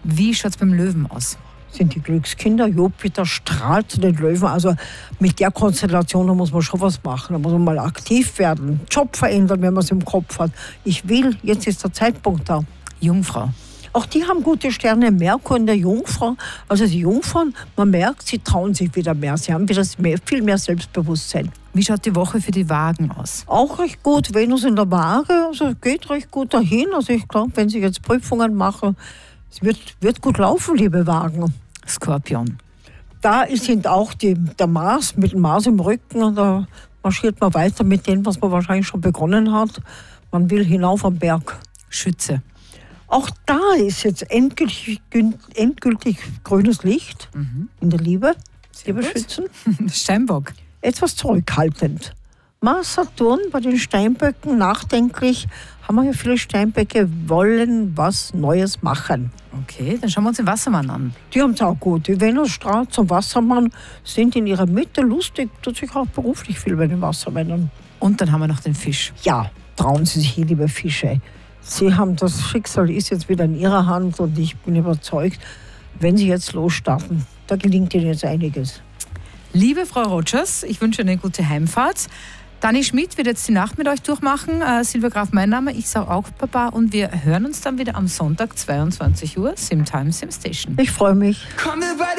Wie schaut es beim Löwen aus? Sind die Glückskinder. Jupiter strahlt zu den Löwen. Also mit der Konstellation, da muss man schon was machen. Da muss man mal aktiv werden, Job verändern, wenn man es im Kopf hat. Ich will, jetzt ist der Zeitpunkt da. Jungfrau. Auch die haben gute Sterne, Merkur in der Jungfrau. Also die Jungfrauen, man merkt, sie trauen sich wieder mehr. Sie haben wieder viel mehr Selbstbewusstsein. Wie schaut die Woche für die Wagen aus? Auch recht gut, Venus in der Waage, also geht recht gut dahin. Also ich glaube, wenn Sie jetzt Prüfungen machen, es wird gut laufen, liebe Wagen. Skorpion. Da sind auch der Mars, mit dem Mars im Rücken, und da marschiert man weiter mit dem, was man wahrscheinlich schon begonnen hat. Man will hinauf am Berg. Schütze. Auch da ist jetzt endgültig grünes Licht in der Liebe, liebe Schützen. Steinbock. Etwas zurückhaltend. Mars, Saturn bei den Steinböcken, nachdenklich. Haben wir ja viele Steinböcke, wollen was Neues machen. Okay, dann schauen wir uns den Wassermann an. Die haben es auch gut. Die Venus strahlt zum Wassermann, sind in ihrer Mitte lustig, tut sich auch beruflich viel bei den Wassermännern. Und dann haben wir noch den Fisch. Ja, trauen Sie sich hier, liebe Fische. Sie haben, das Schicksal ist jetzt wieder in Ihrer Hand und ich bin überzeugt, wenn Sie jetzt losstarten, da gelingt Ihnen jetzt einiges. Liebe Frau Rogers, ich wünsche eine gute Heimfahrt. Dani Schmidt wird jetzt die Nacht mit euch durchmachen. Silvia Graf mein Name, ich sage auch Papa und wir hören uns dann wieder am Sonntag 22 Uhr, Sim Time, Sim Station. Ich freue mich.